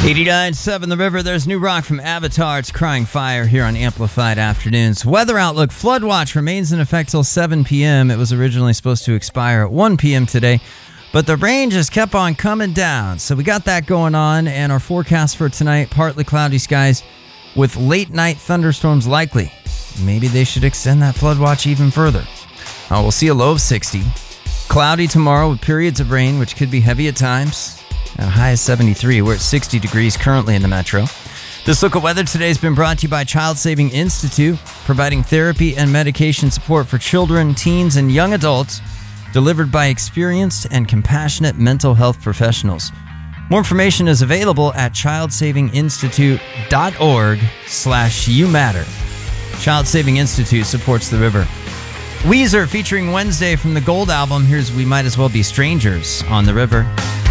89.7 The River. There's new rock from Avatar. It's Crying Fire here on Amplified Afternoons. Weather outlook. Flood watch remains in effect till 7 p.m. It was originally supposed to expire at 1 p.m. today, but the rain just kept on coming down. So we got that going on, and our forecast for tonight, partly cloudy skies with late night thunderstorms likely. Maybe they should extend that flood watch even further. We'll see a low of 60. Cloudy tomorrow with periods of rain, which could be heavy at times. A high of 73. We're at 60 degrees currently in the metro. This look at weather today has been brought to you by Child Saving Institute, providing therapy and medication support for children, teens, and young adults, delivered by experienced and compassionate mental health professionals. More information is available at childsavinginstitute.org/youmatter. Child Saving Institute supports the river. Weezer featuring Wednesday from the Gold album. Here's We Might As Well Be Strangers on the River.